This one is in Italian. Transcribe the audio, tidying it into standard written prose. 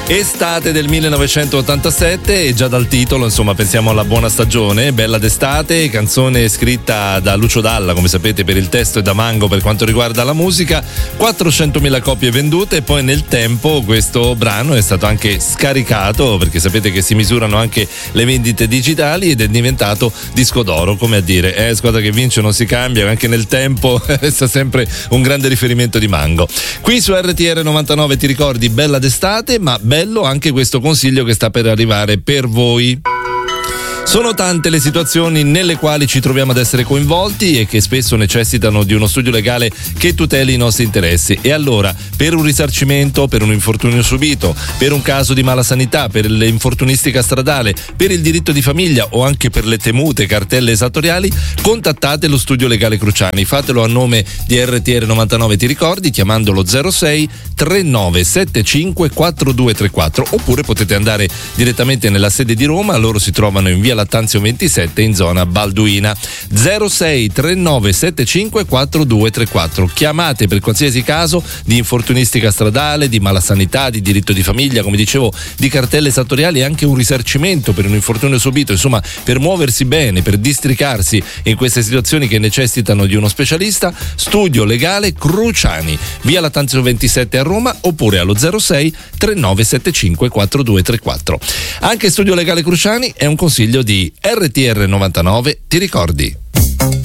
Estate del 1987 e già dal titolo, insomma, pensiamo alla buona stagione, Bella d'estate, canzone scritta da Lucio Dalla, come sapete, per il testo e da Mango per quanto riguarda la musica, 400.000 copie vendute e poi nel tempo questo brano è stato anche scaricato, perché sapete che si misurano anche le vendite digitali, ed è diventato disco d'oro, come a dire, squadra che vince non si cambia, anche nel tempo resta sempre un grande riferimento di Mango. Qui su RTR 99 ti ricordi Bella d'estate, ma bello anche questo consiglio che sta per arrivare per voi. Sono tante le situazioni nelle quali ci troviamo ad essere coinvolti e che spesso necessitano di uno studio legale che tuteli i nostri interessi. E allora, per un risarcimento, per un infortunio subito, per un caso di mala sanità, per l'infortunistica stradale, per il diritto di famiglia o anche per le temute cartelle esattoriali, contattate lo studio legale Cruciani. Fatelo a nome di RTR 99 ti ricordi, chiamandolo 06 39 75 4234, oppure potete andare direttamente nella sede di Roma. Loro si trovano in via Lattanzio 27 in zona Balduina. 06 39 75 4234. Chiamate per qualsiasi caso di infortunistica stradale, di malasanità, di diritto di famiglia, come dicevo, di cartelle esattoriali e anche un risarcimento per un infortunio subito, insomma, per muoversi bene, per districarsi in queste situazioni che necessitano di uno specialista. Studio legale Cruciani, via Lattanzio 27 a Roma, oppure allo 06 39 75 4234. Anche Studio legale Cruciani è un consiglio di RTR 99 ti ricordi.